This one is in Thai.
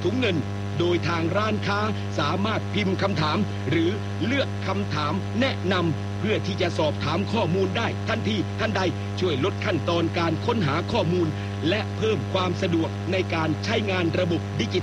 ถุงเงินโดยทางร้านค้าสามารถพิมพ์คำถามหรือเลือกคำถามแนะนำเพื่อที่จะสอบถามข้อมูลได้ทันทีทันใดช่วยลดขั้นตอนการค้นหาข้อมูลและเพิ่มความสะดวกในการใช้งานระบบดิจิ